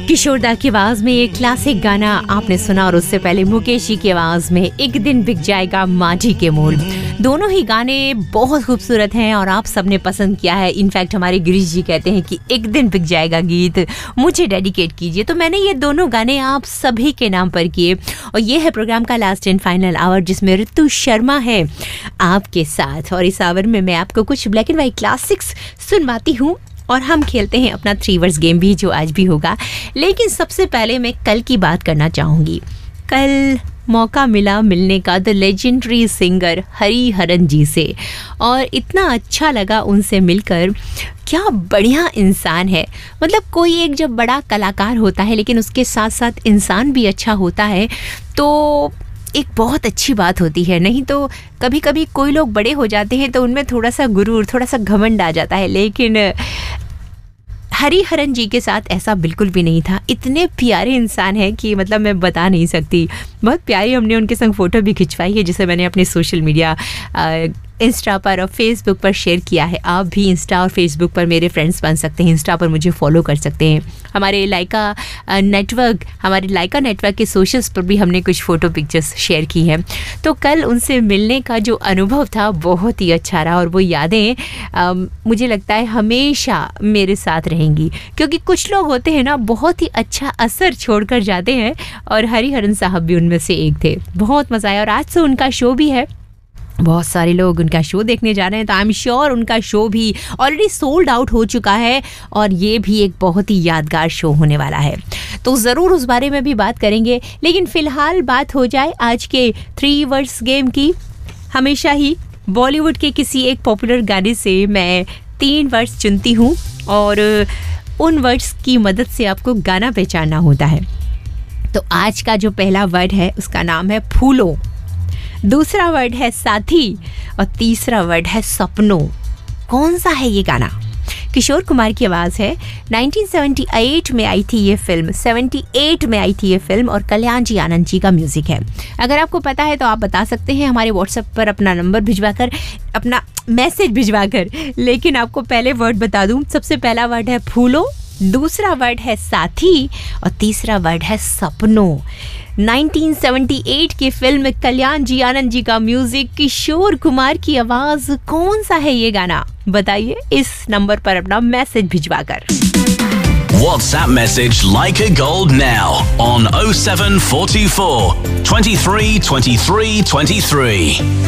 किशोर दा की आवाज में ये क्लासिक गाना आपने सुना और उससे पहले मुकेश जी की आवाज में एक दिन बिक जाएगा माटी के मोल। दोनों ही गाने बहुत खूबसूरत हैं और आप सबने पसंद किया है। इनफैक्ट हमारे गिरीश जी कहते हैं कि एक दिन बिक जाएगा गीत मुझे डेडिकेट कीजिए, तो मैंने ये दोनों गाने आप सभी के नाम पर किए। और ये है प्रोग्राम का लास्ट एंड फाइनल आवर जिसमें ऋतु शर्मा है आपके साथ, और इस आवर में मैं आपको कुछ ब्लैक एंड व्हाइट क्लासिक्स सुनवाती हूँ और हम खेलते हैं अपना 3 वर्ड्स गेम भी जो आज भी होगा। लेकिन सबसे पहले मैं कल की बात करना चाहूँगी। कल मौका मिला मिलने का द लेजेंडरी सिंगर हरिहरन जी से, और इतना अच्छा लगा उनसे मिलकर। क्या बढ़िया इंसान है, मतलब कोई एक जब बड़ा कलाकार होता है लेकिन उसके साथ साथ इंसान भी अच्छा होता है तो एक बहुत अच्छी बात होती है। नहीं तो कभी कभी कोई लोग बड़े हो जाते हैं तो उनमें थोड़ा सा गुरूर, थोड़ा सा घमंड आ जाता है, लेकिन हरिहरन जी के साथ ऐसा बिल्कुल भी नहीं था। इतने प्यारे इंसान हैं कि मतलब मैं बता नहीं सकती। बहुत प्यारी हमने उनके संग फ़ोटो भी खिंचवाई है जिसे मैंने अपने सोशल मीडिया इंस्टा पर और फेसबुक पर शेयर किया है। आप भी इंस्टा और फेसबुक पर मेरे फ्रेंड्स बन सकते हैं, इंस्टा पर मुझे फॉलो कर सकते हैं। हमारे लाइका नेटवर्क के सोशल्स पर भी हमने कुछ फ़ोटो पिक्चर्स शेयर की हैं। तो कल उनसे मिलने का जो अनुभव था बहुत ही अच्छा रहा, और वो यादें मुझे लगता है हमेशा मेरे साथ रहेंगी, क्योंकि कुछ लोग होते हैं ना बहुत ही अच्छा असर छोड़ कर जाते हैं, और हरिहरन साहब भी उनमें से एक थे। बहुत मज़ा आया, और आज से उनका शो भी है। बहुत सारे लोग उनका शो देखने जा रहे हैं, तो आई एम श्योर उनका शो भी ऑलरेडी सोल्ड आउट हो चुका है, और ये भी एक बहुत ही यादगार शो होने वाला है। तो ज़रूर उस बारे में भी बात करेंगे, लेकिन फ़िलहाल बात हो जाए आज के 3 वर्ड्स गेम की। हमेशा ही बॉलीवुड के किसी एक पॉपुलर गाने से मैं 3 वर्ड्स चुनती हूँ, और उन वर्ड्स की मदद से आपको गाना पहचानना होता है। तो आज का जो पहला वर्ड है उसका नाम है फूलों, दूसरा वर्ड है साथी, और तीसरा वर्ड है सपनों। कौन सा है ये गाना? किशोर कुमार की आवाज़ है। 1978 में आई थी ये फिल्म, 78 में आई थी ये फिल्म, और कल्याण जी आनंद जी का म्यूज़िक है। अगर आपको पता है तो आप बता सकते हैं हमारे व्हाट्सएप पर अपना नंबर भिजवाकर, अपना मैसेज भिजवाकर। लेकिन आपको पहले वर्ड बता दूं, सबसे पहला वर्ड है फूलों, दूसरा वर्ड है साथी, और तीसरा वर्ड है सपनों। 1978 की फिल्म कल्याण जी आनंद जी का म्यूजिक, किशोर कुमार की आवाज। कौन सा है ये गाना? बताइए इस नंबर पर अपना message भिजवाकर। WhatsApp message Like a Gold now on 07424 23 23 23.